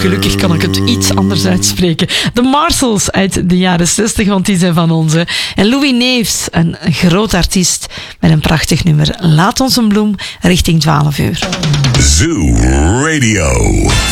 Gelukkig kan ik het iets anders uitspreken. De Marshalls uit de jaren 60, want die zijn van ons. Hè. En Louis Neefs, een groot artiest met een prachtig nummer. Laat ons een bloem richting 12 uur. Zoo Radio.